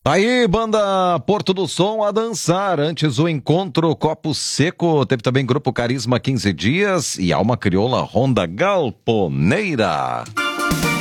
Aí, banda Porto do Som a dançar. Antes o encontro Copo Seco. Teve também Grupo Carisma 15 Dias e Alma Crioula Ronda Galponeira.